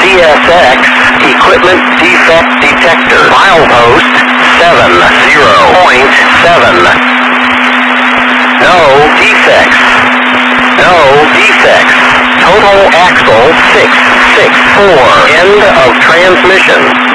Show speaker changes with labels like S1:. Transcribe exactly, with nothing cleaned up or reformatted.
S1: S X, equipment defect detector. Milepost seven zero point seven. No defects. No defects. Total axle six six four. End of transmission.